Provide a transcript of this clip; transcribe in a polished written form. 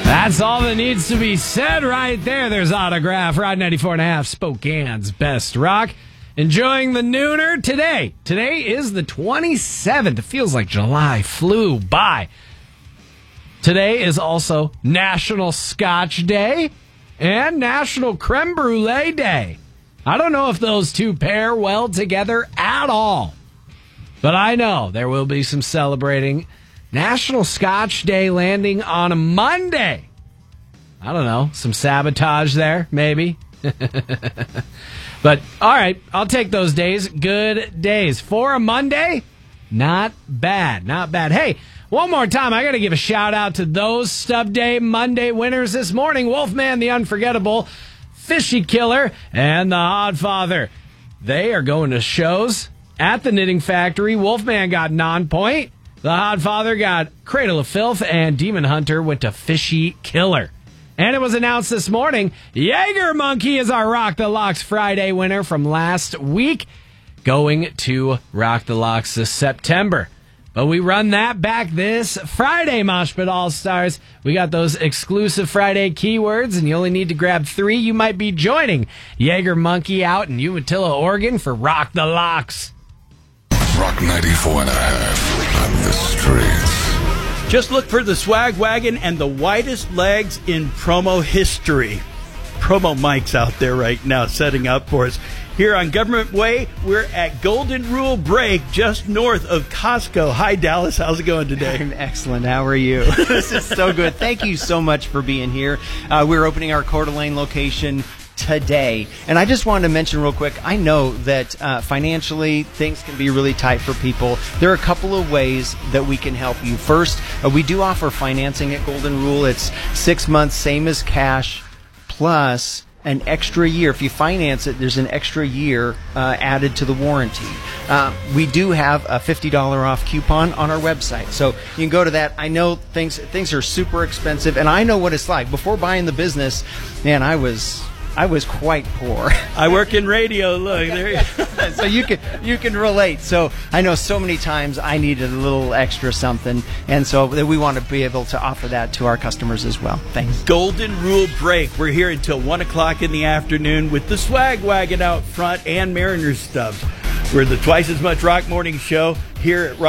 That's all that needs to be said right there. There's Autograph, Rod 94.5, Spokane's best rock. Enjoying the nooner today. Today is the 27th. It feels like July flew by. Today is also National Scotch Day and National Creme Brulee Day. I don't know if those two pair well together at all, but I know there will be some celebrating. National Scotch Day landing on a Monday. I don't know, some sabotage there, maybe. But, all right, I'll take those days. Good days. For a Monday, not bad, not bad. Hey, one more time, I got to give a shout-out to those Stub Day Monday winners this morning. Wolfman the Unforgettable, Fishy Killer, and the Hodfather. They are going to shows at the Knitting Factory. Wolfman got Non-Point. The Hodfather got Cradle of Filth, and Demon Hunter went to Fishy Killer. And it was announced this morning, Jaeger Monkey is our Rock the Locks Friday winner from last week, going to Rock the Locks this September. But we run that back this Friday, Mosh Pit All-Stars. We got those exclusive Friday keywords, and you only need to grab 3. You might be joining Jaeger Monkey out in Umatilla, Oregon for Rock the Locks. Rock 94.5 on the streets. Just look for the Swag Wagon and the widest legs in promo history. Promo Mike's out there right now setting up for us. Here on Government Way, we're at Golden Rule Break just north of Costco. Hi, Dallas. How's it going today? I'm excellent. How are you? This is so good. Thank you so much for being here. We're opening our Coeur d'Alene location today. And I just wanted to mention real quick, I know that financially things can be really tight for people. There are a couple of ways that we can help you. First, we do offer financing at Golden Rule. It's 6 months, same as cash, plus an extra year. If you finance it, there's an extra year added to the warranty. We do have a $50 off coupon on our website, so you can go to that. I know things are super expensive, and I know what it's like. Before buying the business, man, I was quite poor. I work in radio. Look, there you go. So you can relate. So I know so many times I needed a little extra something, and so we want to be able to offer that to our customers as well. Thanks. Golden Rule Break. We're here until 1 o'clock in the afternoon with the Swag Wagon out front and Mariners stuff. We're the Twice as Much Rock Morning Show here at Rock